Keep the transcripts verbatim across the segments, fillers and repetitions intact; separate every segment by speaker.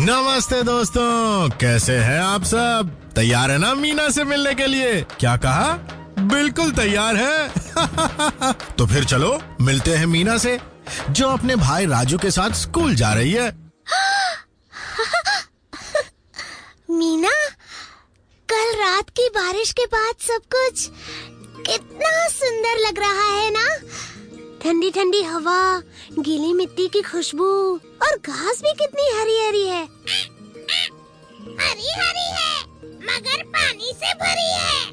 Speaker 1: नमस्ते दोस्तों, कैसे हैं आप सब? तैयार है ना मीना से मिलने के लिए? क्या कहा? बिल्कुल तैयार है। तो फिर चलो मिलते हैं मीना से, जो अपने भाई राजू के साथ स्कूल जा रही है।
Speaker 2: मीना, कल रात की बारिश के बाद सब कुछ कितना सुंदर लग रहा है ना? ठंडी ठंडी हवा, गीली मिट्टी की खुशबू और घास भी कितनी हरी हरी है।
Speaker 3: हरी हरी है मगर पानी से भरी है।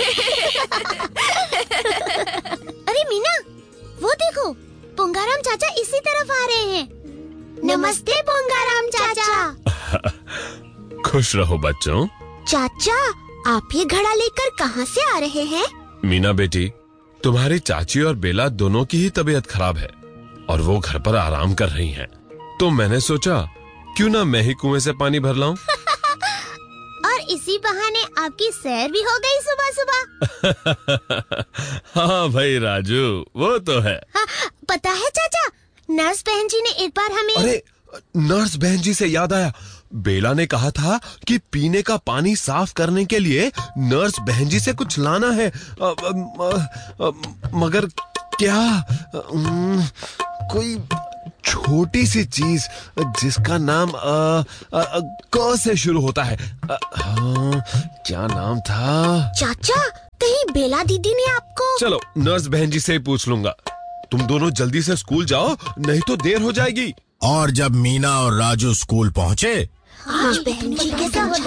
Speaker 2: अरे मीना, वो देखो, पुंगाराम चाचा इसी तरफ आ रहे हैं। नमस्ते पुंगाराम चाचा।
Speaker 4: खुश रहो बच्चों।
Speaker 2: चाचा, आप ये घड़ा लेकर कहाँ से आ रहे हैं?
Speaker 4: मीना बेटी, तुम्हारी चाची और बेला दोनों की ही तबीयत खराब है और वो घर पर आराम कर रही हैं। तो मैंने सोचा क्यों ना मैं ही कुएं से पानी भर लाऊं।
Speaker 2: और इसी बहाने आपकी सैर भी हो गई सुबह सुबह।
Speaker 4: हाँ भाई राजू, वो तो है।
Speaker 2: हाँ, पता है चाचा, नर्स बहन जी ने एक बार हमें।
Speaker 4: अरे नर्स बहन जी से याद आया, बेला ने कहा था कि पीने का पानी साफ करने के लिए नर्स बहन जी से कुछ लाना है। आ, आ, आ, मगर क्या? आ, कोई छोटी सी चीज जिसका नाम आ, आ, आ, क से शुरू होता है। आ, आ, क्या नाम था?
Speaker 2: चाचा, कहीं बेला दीदी ने आपको?
Speaker 4: चलो नर्स बहन जी से ही पूछ लूंगा। तुम दोनों जल्दी से स्कूल जाओ, नहीं तो देर हो जाएगी।
Speaker 1: और जब मीना और राजू स्कूल पहुँचे,
Speaker 2: आज बहन जी के साथ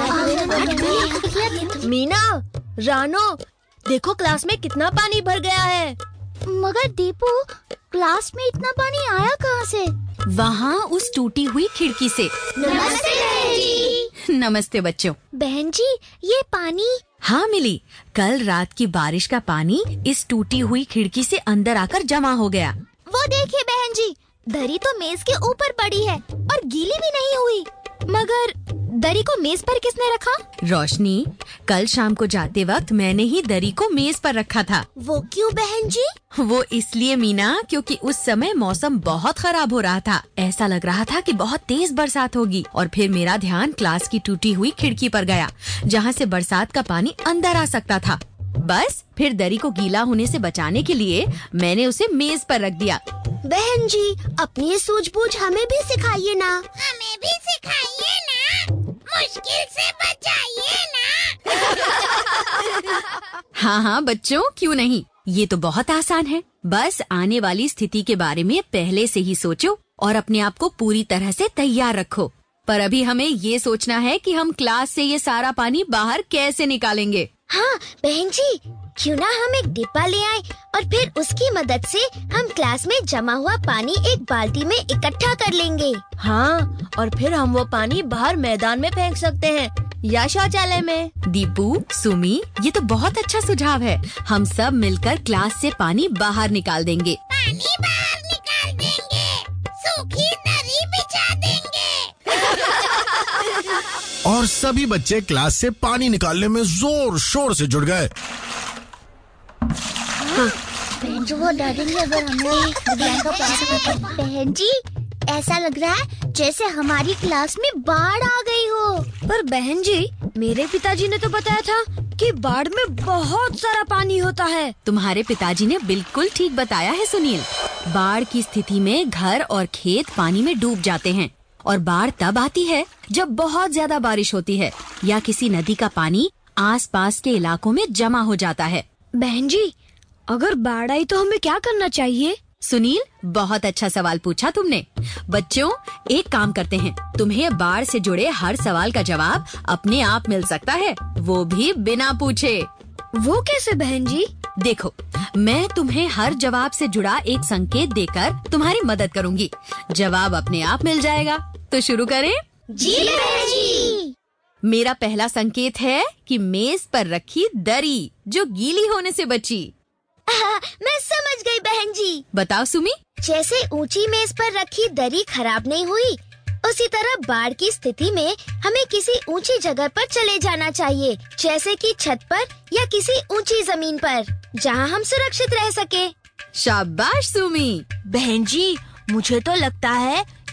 Speaker 5: मीना, रानो, देखो क्लास में कितना पानी भर गया है।
Speaker 2: मगर दीपू, क्लास में इतना पानी आया कहाँ से?
Speaker 6: वहाँ उस टूटी हुई खिड़की से।
Speaker 2: नमस्ते बहन जी।
Speaker 6: नमस्ते बच्चों।
Speaker 2: बहन जी, ये पानी?
Speaker 6: हाँ मिली, कल रात की बारिश का पानी इस टूटी हुई खिड़की से अंदर आकर जमा हो गया।
Speaker 2: वो देखिए बहन जी, दरी तो मेज के ऊपर पड़ी है और गीली भी नहीं हुई। मगर दरी को मेज पर किसने रखा?
Speaker 6: रोशनी, कल शाम को जाते वक्त मैंने ही दरी को मेज पर रखा था।
Speaker 2: वो क्यों बहन जी?
Speaker 6: वो इसलिए मीना, क्योंकि उस समय मौसम बहुत खराब हो रहा था। ऐसा लग रहा था कि बहुत तेज बरसात होगी और फिर मेरा ध्यान क्लास की टूटी हुई खिड़की पर गया, जहाँ से बरसात का पानी अंदर आ सकता था। बस फिर दरी को गीला होने से बचाने के लिए मैंने उसे मेज पर रख दिया।
Speaker 2: बहन जी, अपनी सूझबूझ हमें भी सिखाइए ना।
Speaker 3: हमें भी सिखाइए ना, मुश्किल से बचाइए ना।
Speaker 6: हाँ हाँ बच्चों, क्यों नहीं, ये तो बहुत आसान है। बस आने वाली स्थिति के बारे में पहले से ही सोचो और अपने आप को पूरी तरह से तैयार रखो। पर अभी हमें ये सोचना है कि हम क्लास से ये सारा पानी बाहर कैसे निकालेंगे।
Speaker 2: हाँ बहन जी, क्यों ना हम एक डिब्बा ले आए और फिर उसकी मदद से हम क्लास में जमा हुआ पानी एक बाल्टी में इकट्ठा कर लेंगे।
Speaker 5: हाँ, और फिर हम वो पानी बाहर मैदान में फेंक सकते हैं या शौचालय में।
Speaker 6: दीपू, सुमी, ये तो बहुत अच्छा सुझाव है। हम सब मिलकर क्लास से पानी बाहर निकाल देंगे।
Speaker 3: पानी बाहर निकाल देंगे, सूखी दरी बिछा देंगे।
Speaker 1: और सभी बच्चे क्लास से पानी निकालने में जोर शोर से जुट गए।
Speaker 2: बहन जी, वो डरेंगे अगर हमें बहन जी, ऐसा लग रहा है जैसे हमारी क्लास में बाढ़ आ गई हो।
Speaker 5: पर बहन जी, मेरे पिताजी ने तो बताया था कि बाढ़ में बहुत सारा पानी होता है।
Speaker 6: तुम्हारे पिताजी ने बिल्कुल ठीक बताया है सुनील। बाढ़ की स्थिति में घर और खेत पानी में डूब जाते हैं और बाढ़ तब आती है जब बहुत ज्यादा बारिश होती है या किसी नदी का पानी आसपास के इलाकों में जमा हो जाता है।
Speaker 5: बहन जी, अगर बाढ़ आई तो हमें क्या करना चाहिए?
Speaker 6: सुनील, बहुत अच्छा सवाल पूछा तुमने। बच्चों, एक काम करते हैं, तुम्हें बाढ़ से जुड़े हर सवाल का जवाब अपने आप मिल सकता है, वो भी बिना पूछे।
Speaker 5: वो कैसे बहन जी?
Speaker 6: देखो, मैं तुम्हें हर जवाब से जुड़ा एक संकेत देकर तुम्हारी मदद करूंगी। जवाब अपने आप मिल जाएगा। तो शुरू करें?
Speaker 2: जी बहन जी।
Speaker 6: मेरा पहला संकेत है कि मेज पर रखी दरी जो गीली होने से बची।
Speaker 2: आ, मैं समझ गई बहन जी।
Speaker 6: बताओ सुमी।
Speaker 2: जैसे ऊंची मेज पर रखी दरी खराब नहीं हुई, उसी तरह बाढ़ की स्थिति में हमें किसी ऊंची जगह पर चले जाना चाहिए, जैसे कि छत पर या किसी ऊंची जमीन पर, जहां हम सुरक्षित रह सके।
Speaker 6: शाबाश सुमी।
Speaker 5: बहन जी, मुझे तो लगता है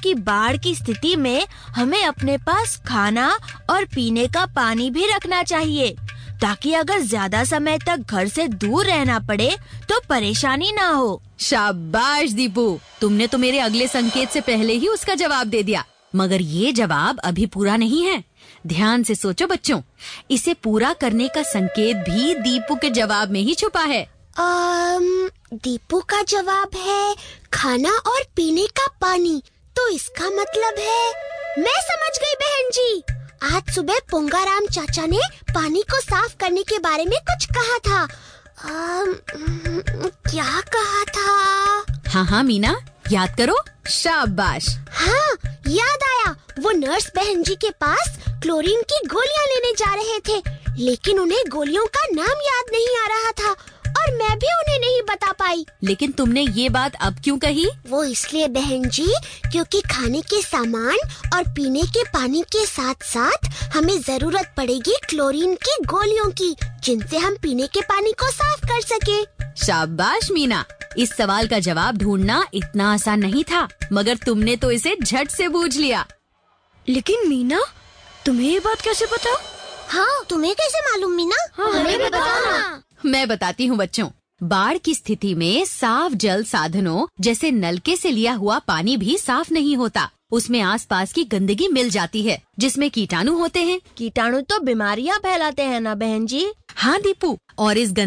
Speaker 7: क्योंकि बाढ़ की स्थिति में हमें अपने पास खाना और पीने का पानी भी रखना चाहिए, ताकि अगर ज्यादा समय तक घर से दूर रहना पड़े तो परेशानी ना हो।
Speaker 6: शाबाश दीपू, तुमने तो मेरे अगले संकेत से पहले ही उसका जवाब दे दिया। मगर ये जवाब अभी पूरा नहीं है। ध्यान से सोचो बच्चों, इसे पूरा करने का संकेत भी दीपू के जवाब में ही छुपा है।
Speaker 2: अम, दीपू का जवाब है खाना और पीने का पानी। तो इसका मतलब है, मैं समझ गई बहन जी। आज सुबह पोंगाराम चाचा ने पानी को साफ करने के बारे में कुछ कहा था। अम, क्या कहा था?
Speaker 6: हाँ हाँ मीना, याद करो। शाबाश।
Speaker 2: हाँ, याद आया। वो नर्स बहन जी के पास क्लोरीन की गोलियां लेने जा रहे थे, लेकिन उन्हें गोलियों का नाम याद नहीं आ रहा था और मैं भी उन्हें नहीं बता पाई।
Speaker 6: लेकिन तुमने ये बात अब क्यों कही?
Speaker 2: वो इसलिए बहन जी, क्योंकि खाने के सामान और पीने के पानी के साथ साथ हमें जरूरत पड़ेगी क्लोरीन की गोलियों की, जिनसे हम पीने के पानी को साफ कर सके।
Speaker 6: शाबाश मीना, इस सवाल का जवाब ढूंढना इतना आसान नहीं था, मगर तुमने तो इसे झट से बूझ लिया।
Speaker 7: लेकिन मीना, तुम्हें ये बात कैसे पता?
Speaker 2: हाँ, तुम्हें कैसे मालूम मीना?
Speaker 7: हाँ, हमें भी बताना।
Speaker 6: मैं बताती हूँ बच्चों। बाढ़ की स्थिति में साफ जल साधनों जैसे नलके से लिया हुआ पानी भी साफ नहीं होता। उसमें आसपास की गंदगी मिल जाती है, जिसमें कीटाणु होते हैं।
Speaker 7: कीटाणु तो बीमारियां फैलाते हैं ना बहन जी?
Speaker 6: हाँ दीपू, और इस